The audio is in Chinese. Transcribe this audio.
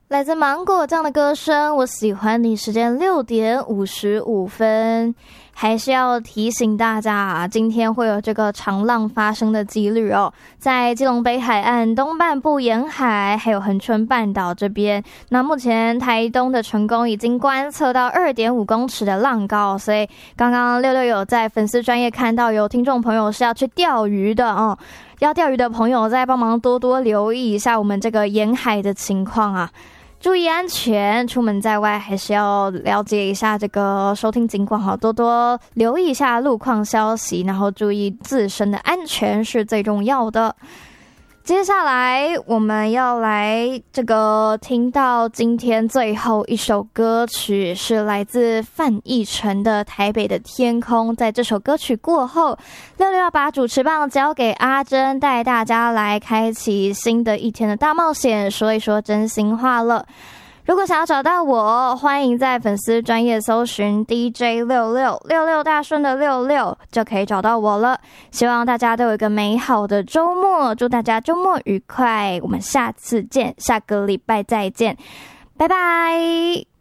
来自芒果酱的歌声，我喜欢你。时间6:55，还是要提醒大家啊，今天会有这个长浪发生的几率哦，在基隆北海岸东半部沿海，还有恒春半岛这边。那目前台东的成功已经观测到2.5公尺的浪高，所以刚刚66有在粉丝专页看到有听众朋友是要去钓鱼的哦，要钓鱼的朋友再帮忙多多留意一下我们这个沿海的情况啊。注意安全，出门在外还是要了解一下这个收听情况，好，多多留意一下路况消息，然后注意自身的安全是最重要的。接下来我们要来这个听到今天最后一首歌曲，是来自范逸臣的《台北的天空》。在这首歌曲过后，66要把主持棒交给阿珍，带大家来开启新的一天的大冒险，说一说真心话了。如果想要找到我，欢迎在粉丝专页搜寻 DJ6666大顺的66就可以找到我了。希望大家都有一个美好的周末，祝大家周末愉快，我们下次见，下个礼拜再见，拜拜。